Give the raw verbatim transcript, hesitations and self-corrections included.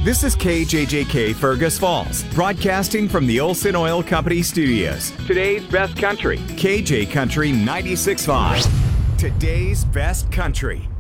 This is K J J K Fergus Falls, broadcasting from the Olson Oil Company studios. Today's best country, K J Country ninety-six point five. Today's best country.